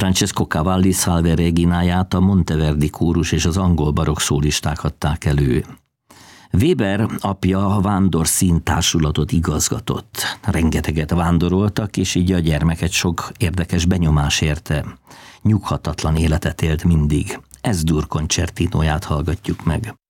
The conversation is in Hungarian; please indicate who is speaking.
Speaker 1: Francesco Cavalli Salve Regináját a Monteverdi kórus és az angol barokk szólisták adták elő. Weber apja vándor színtársulatot igazgatott. Rengeteget vándoroltak, és így a gyermeket sok érdekes benyomás érte. Nyughatatlan életet élt mindig. S-dur koncertinóját hallgatjuk meg.